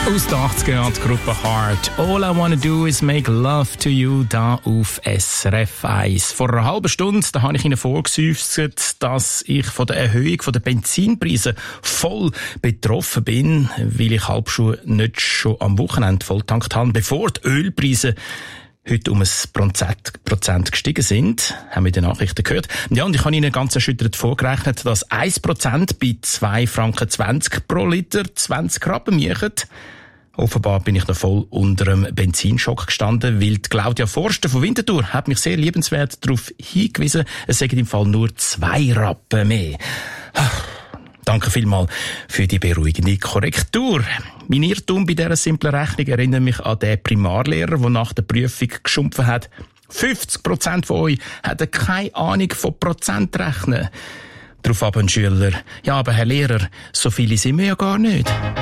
Aus den 80er die Gruppe Heart. All I wanna do is make love to you, da auf SRF 1. Vor einer halben Stunde, da habe ich Ihnen vorgesäuselt, dass ich von der Erhöhung der Benzinpreise voll betroffen bin, weil ich Halbschuhe nicht schon am Wochenende volltankt habe, bevor die Ölpreise heute um 1% gestiegen sind, haben wir in den Nachrichten gehört. Ja, und ich habe Ihnen ganz erschüttert vorgerechnet, dass 1% bei 2,20 Franken pro Liter 20 Rappen machen. Offenbar bin ich noch voll unter einem Benzinschock gestanden, weil die Claudia Forster von Winterthur hat mich sehr liebenswert darauf hingewiesen, es seien im Fall nur 2 Rappen mehr. Danke vielmals für die beruhigende Korrektur. Mein Irrtum bei dieser simplen Rechnung erinnert mich an den Primarlehrer, der nach der Prüfung geschumpfen hat. 50% von euch hatten keine Ahnung von Prozentrechnen. Darauf aber ein Schüler: ja, aber Herr Lehrer, so viele sind wir ja gar nicht.